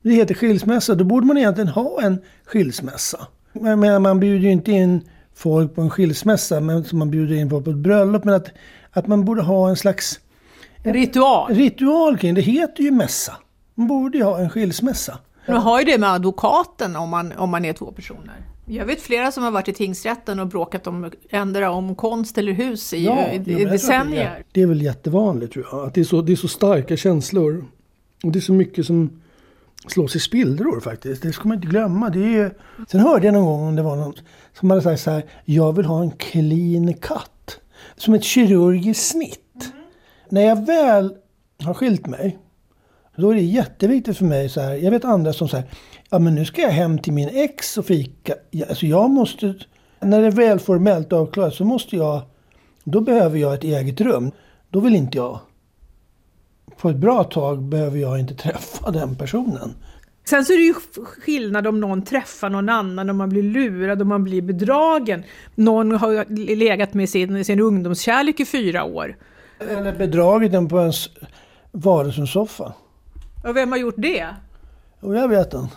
Det heter skilsmässa. Då borde man egentligen ha en skilsmässa. Men man bjuder ju inte in folk på en skilsmässa, men som man bjuder in folk på ett bröllop. Men att man borde ha en slags ritual kring det. Heter ju mässa. Man borde ju ha en skilsmässa. Man har ju det med advokaten om man är 2 personer. Jag vet flera som har varit i tingsrätten och bråkat om konst eller hus i decennier. Det är väl jättevanligt, tror jag. Att det är så starka känslor. Och det är så mycket som slås i spillror faktiskt. Det ska man inte glömma. Sen hörde jag någon gång om det var någon som hade sagt så här: jag vill ha en clean cut. Som ett kirurgiskt snitt. När jag väl har skilt mig, då är det jätteviktigt för mig så här. Jag vet andra som säger, ja men nu ska jag hem till min ex och fika. Alltså jag måste, när det är väl formellt avklarat så då behöver jag ett eget rum. Då vill inte jag, på ett bra tag behöver jag inte träffa den personen. Sen så är det ju skillnad om någon träffar någon annan, om man blir lurad, om man blir bedragen. Någon har legat med sin ungdomskärlek i 4 år. Eller bedragit den på ens vardagsrumssoffa. Och vem har gjort det? Och jag vet den.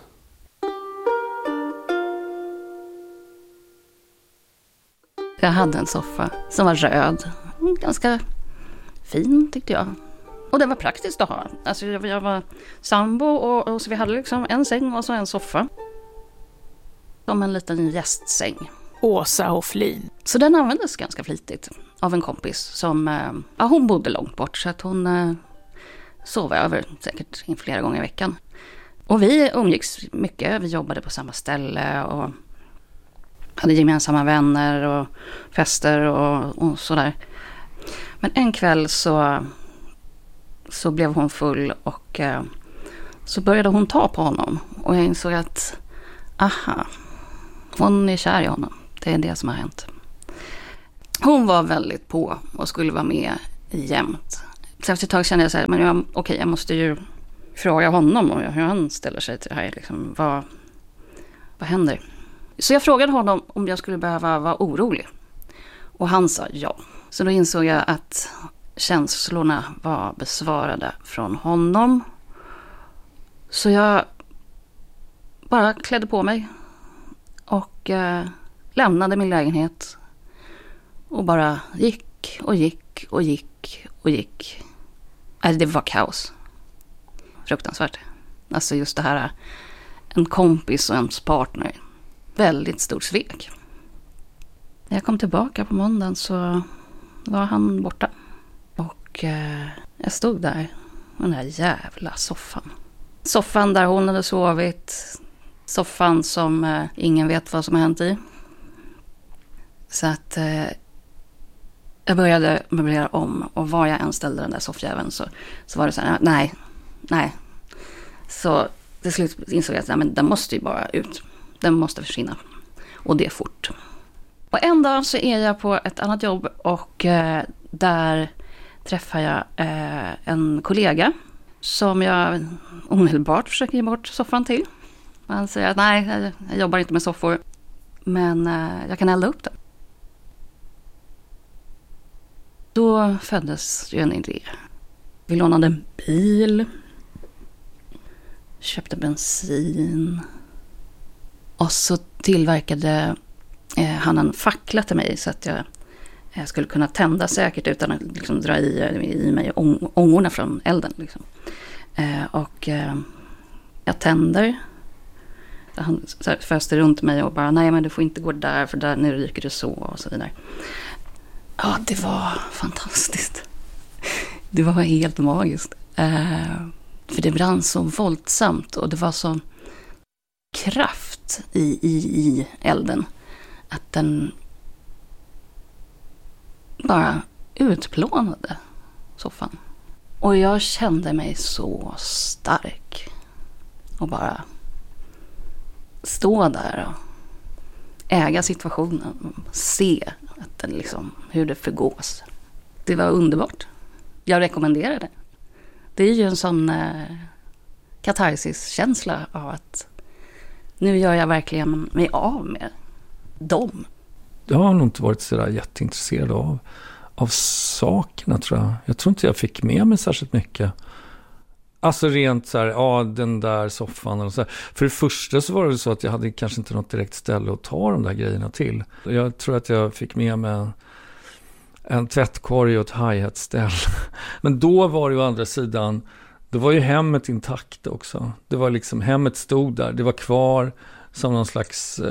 Jag hade en soffa som var röd. Ganska fin tyckte jag. Och det var praktiskt att ha. Alltså jag var sambo och så vi hade liksom en säng och så en soffa. Som en liten gästsäng. Åsa Hofflin. Så den användes ganska flitigt av en kompis som, hon bodde långt bort så att hon sov över säkert flera gånger i veckan. Och vi umgicks mycket, vi jobbade på samma ställe och hade gemensamma vänner och fester och sådär. Men en kväll så blev hon full och så började hon ta på honom. Och jag insåg att, hon är kär i honom. Det är det som har hänt. Hon var väldigt på och skulle vara med jämt. Så efter ett tag kände jag så här, men jag måste ju fråga honom och hur han ställer sig till det här. Liksom, vad händer? Så jag frågade honom om jag skulle behöva vara orolig. Och han sa ja. Så då insåg jag att känslorna var besvarade från honom. Så jag bara klädde på mig och lämnade min lägenhet och bara gick och gick och gick och gick. Det var kaos. Fruktansvärt. Alltså just det här, en kompis och ens partner. Väldigt stort svek. När jag kom tillbaka på måndagen så var han borta. Och jag stod där på den här jävla soffan. Soffan där hon hade sovit. Soffan som ingen vet vad som har hänt i. Så att jag började möblera om. Och var jag än ställde den där soffjäveln så var det så här, nej. Så till slut insåg jag att den måste ju bara ut. Den måste försvinna. Och det är fort. Och en dag så är jag på ett annat jobb och där träffar jag en kollega som jag omedelbart försöker ge bort soffan till. Han säger att nej, jag jobbar inte med soffor, men jag kan elda upp den. Då föddes ju en idé. Vi lånade en bil, köpte bensin och så tillverkade han en fackla till mig så att jag skulle kunna tända säkert utan att liksom dra i mig ångorna från elden. Liksom. Och jag tänder. Han föste runt mig och bara, nej men du får inte gå där för där nu ryker det så och så vidare. Ja, det var fantastiskt. Det var helt magiskt. För det brann så våldsamt och det var så kraft i elden att den bara utplånade soffan. Och jag kände mig så stark och bara stå där och äga situationen och se att den liksom, hur det förgås. Det var underbart. Jag rekommenderar det. Det är ju en sån katarsis-känsla av att nu gör jag verkligen mig av med dem. Jag har nog inte varit så där jätteintresserad av sakerna, tror jag. Jag tror inte jag fick med mig särskilt mycket Alltså rent så här, ja, den där soffan och så här. För det första så var det så att jag hade kanske inte något direkt ställe att ta de där grejerna till. Jag tror att jag fick med mig en tvättkorg och ett hi-hat-ställ. Men då var det ju å andra sidan, då var ju hemmet intakt också. Det var liksom, hemmet stod där, det var kvar som någon slags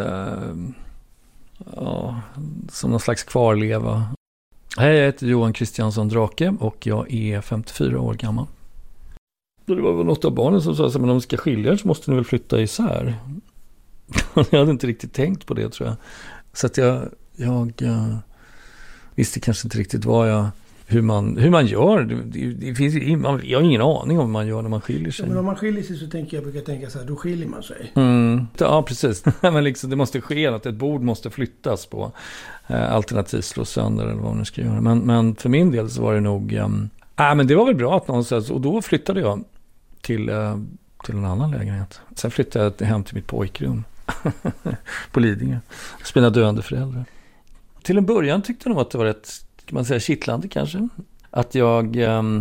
som någon slags kvarleva. Hej, jag heter Johan Kristiansson Drake och jag är 54 år gammal. Det var väl något av barnen som sa, men om vi ska skilja så måste ni väl flytta isär. Jag hade inte riktigt tänkt på det, tror jag. Så att jag visste kanske inte riktigt hur man gör. Det finns, jag har ingen aning om hur man gör när man skiljer sig. Ja, men om man skiljer sig så brukar jag tänka så här, då skiljer man sig. Ja, precis. Men liksom, det måste ske att ett bord måste flyttas på. Alternativt slå sönder eller vad man ska göra. Men för min del så var det nog... men det var väl bra att någonstans... Och då flyttade jag till en annan lägenhet. Sen flyttade jag hem till mitt pojkrum. På Lidingö. Spelade döende föräldrar. Till en början tyckte jag nog att det var rätt, kan man säga, kittlande kanske. Att jag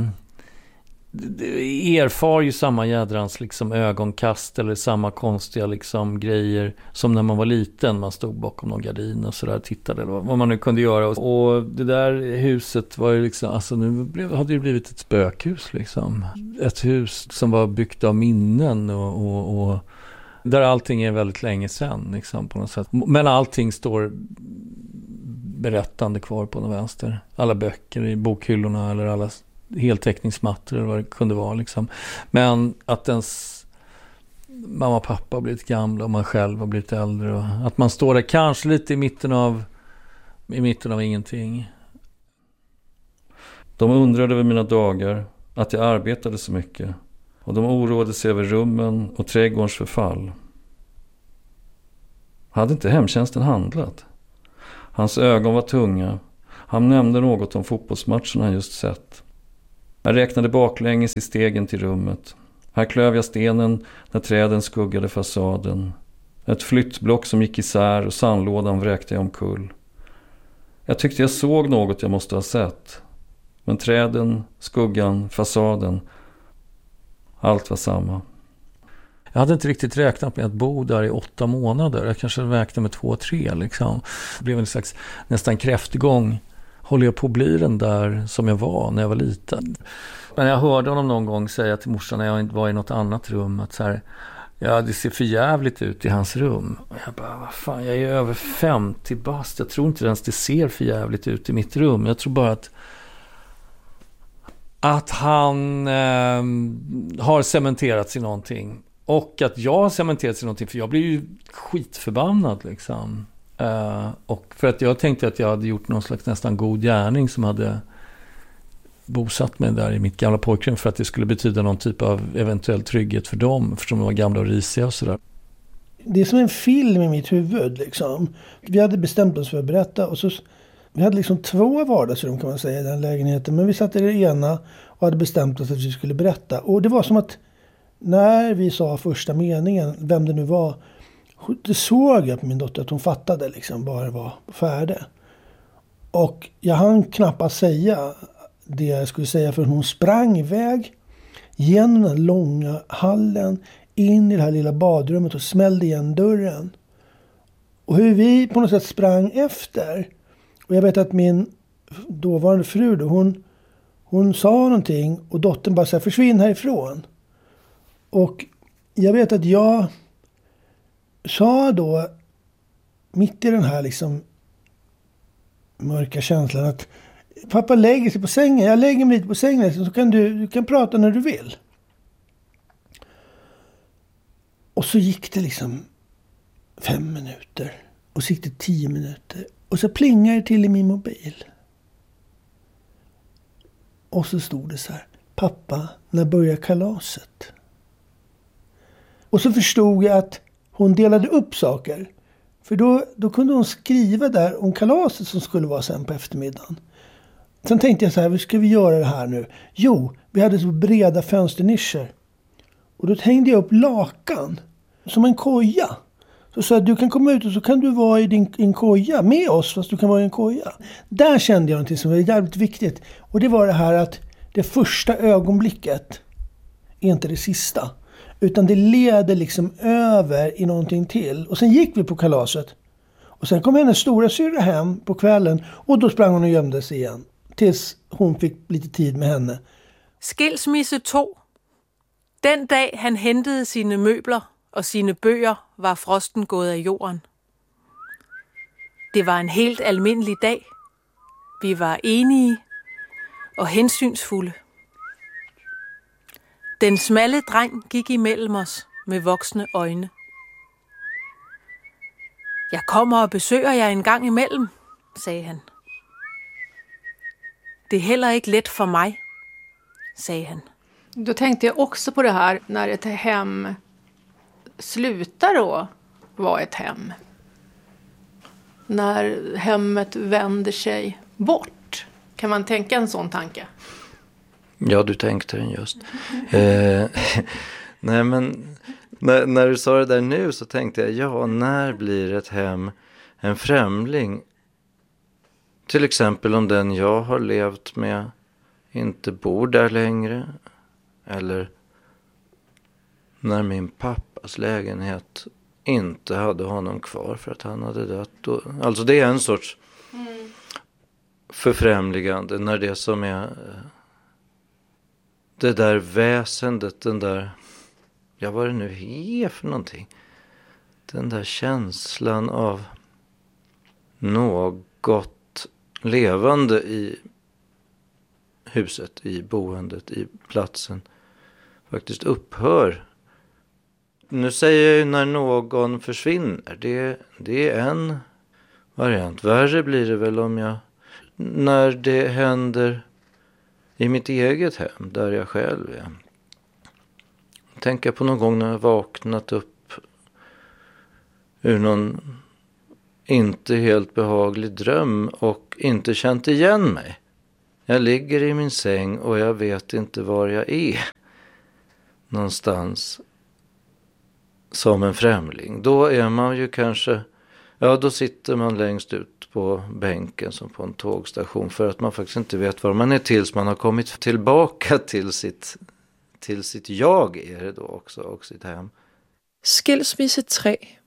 erfar ju samma jädrans liksom ögonkast eller samma konstiga liksom grejer som när man var liten. Man stod bakom någon gardin och sådär, tittade eller vad man nu kunde göra. Och det där huset var ju liksom, alltså hade det blivit ett spökhus liksom. Ett hus som var byggt av minnen och där allting är väldigt länge sedan liksom, på något sätt. Men allting står berättande kvar på den vänster. Alla böcker i bokhyllorna eller alla heltäckningsmattor eller vad det kunde vara liksom. Men att ens mamma och pappa har blivit gamla och man själv har blivit äldre och att man står där kanske lite i mitten av ingenting. De undrade över mina dagar, att jag arbetade så mycket, och de oroade sig över rummen och trädgårdens förfall. Hade inte hemtjänsten handlat? Hans ögon var tunga. Han nämnde något om fotbollsmatchen han just sett. Jag räknade baklänges i stegen till rummet. Här klöv jag stenen när träden skuggade fasaden. Ett flyttblock som gick isär och sandlådan vräkte jag omkull. Jag tyckte jag såg något jag måste ha sett. Men träden, skuggan, fasaden, allt var samma. Jag hade inte riktigt räknat med att bo där i 8 månader. Jag kanske räknade med 2-3 liksom. Det blev en slags nästan kräftgång. Håller jag på att bli den där som jag var när jag var liten? Men jag hörde honom någon gång säga till morsan när jag var i något annat rum att så här, ja, det ser för jävligt ut i hans rum. Och jag bara, vad fan, jag är över 50 bast. Jag tror inte ens det ser för jävligt ut i mitt rum. Jag tror bara att han har cementerats i någonting. Och att jag har cementerats i någonting, för jag blir ju skitförbannad liksom. Och för att jag tänkte att jag hade gjort någon slags nästan god gärning som hade bosatt mig där i mitt gamla pojkrum för att det skulle betyda någon typ av eventuell trygghet för dem, för de var gamla och risiga och sådär. Det är som en film i mitt huvud liksom. Vi hade bestämt oss för att berätta och så vi hade liksom 2 vardagsrum kan man säga i den lägenheten, men vi satt i det ena och hade bestämt oss att vi skulle berätta. Och det var som att när vi sa första meningen, vem det nu var, det såg jag på min dotter att hon fattade liksom bara det var färdigt. Och jag hann knappast säga det jag skulle säga för hon sprang iväg genom den långa hallen in i det här lilla badrummet och smällde igen dörren. Och hur vi på något sätt sprang efter. Och jag vet att min dåvarande fru då, hon sa någonting och dottern bara så här, försvinn härifrån. Och jag vet att jag sa då mitt i den här liksom mörka känslan att pappa lägger sig på sängen. Jag lägger mig lite på sängen så kan du kan prata när du vill. Och så gick det liksom 5 minuter. Och så gick det 10 minuter. Och så plingade det till i min mobil. Och så stod det så här: pappa, när börjar kalaset? Och så förstod jag att hon delade upp saker. För då kunde hon skriva där om kalaset som skulle vara sen på eftermiddagen. Sen tänkte jag så här, hur ska vi göra det här nu? Jo, vi hade så breda fönsternischer. Och då hängde jag upp lakan som en koja. Så sa jag, du kan komma ut och så kan du vara i din koja med oss, fast du kan vara i en koja. Där kände jag någonting som var jävligt viktigt. Och det var det här att det första ögonblicket är inte det sista. Utan det leder liksom över i någonting till. Och sen gick vi på kalaset. Och sen kom hennes stora syrra hem på kvällen. Och då sprang hon och gömde sig igen. Tills hon fick lite tid med henne. Skilsmisse 2. Den dag han hentede sine møbler og sine bøger, var frosten gået af jorden. Det var en helt almindelig dag. Vi var enige og hensynsfulde. Den smalle dreng gik imellem os med voksne øjne. Jeg kommer og besøger jer en gang imellem, sagde han. Det är heller inte lätt för mig, säger han. Då tänkte jag också på det här när ett hem slutar då vara ett hem. När hemmet vänder sig bort. Kan man tänka en sån tanke? Ja, du tänkte den just. Nej, men när du sa det där nu så tänkte jag, ja, när blir ett hem en främling? Till exempel om den jag har levt med inte bor där längre. Eller när min pappas lägenhet inte hade honom kvar för att han hade dött. Alltså det är en sorts förfrämligande när det som är det där väsendet, den där, ja, vad det nu är för någonting. Den där känslan av något levande i huset, i boendet, i platsen faktiskt upphör. Nu säger jag ju när någon försvinner. Det är en variant. Värre blir det väl när det händer i mitt eget hem, där jag själv är. Tänker på någon gång när jag vaknat upp ur någon inte helt behaglig dröm och inte känt igen mig. Jag ligger i min säng och jag vet inte var jag är. Någonstans som en främling. Då är man ju kanske, ja, då sitter man längst ut på bänken som på en tågstation för att man faktiskt inte vet var man är tills man har kommit tillbaka till sitt jag är det då också och sitt hem. Skilsmisse 3.